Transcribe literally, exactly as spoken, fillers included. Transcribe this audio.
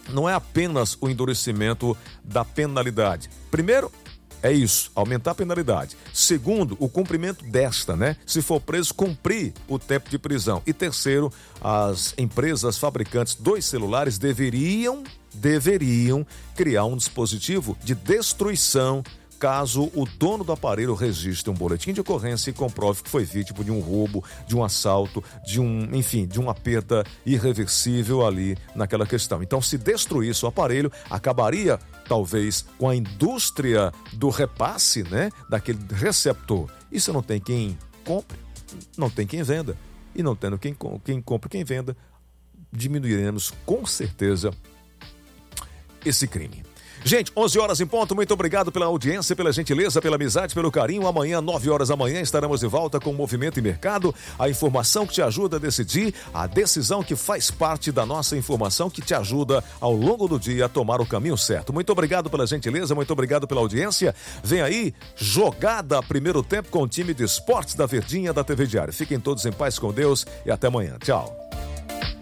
não é apenas o endurecimento da penalidade. Primeiro, é isso, aumentar a penalidade. Segundo, o cumprimento desta, né? Se for preso, cumprir o tempo de prisão. E terceiro, as empresas fabricantes dos celulares deveriam, deveriam criar um dispositivo de destruição caso o dono do aparelho registre um boletim de ocorrência e comprove que foi vítima de um roubo, de um assalto, de um, enfim, de uma perda irreversível ali naquela questão. Então, se destruísse o aparelho, acabaria talvez com a indústria do repasse, né, daquele receptor. E se não tem quem compre, não tem quem venda. E não tendo quem, quem compre, quem venda, diminuiremos com certeza esse crime. Gente, onze horas em ponto, muito obrigado pela audiência, pela gentileza, pela amizade, pelo carinho. Amanhã, nove horas da manhã, estaremos de volta com o Movimento e Mercado, a informação que te ajuda a decidir, a decisão que faz parte da nossa informação, que te ajuda ao longo do dia a tomar o caminho certo. Muito obrigado pela gentileza, muito obrigado pela audiência. Vem aí, jogada primeiro tempo com o time de esportes da Verdinha da T V Diário. Fiquem todos em paz com Deus e até amanhã. Tchau.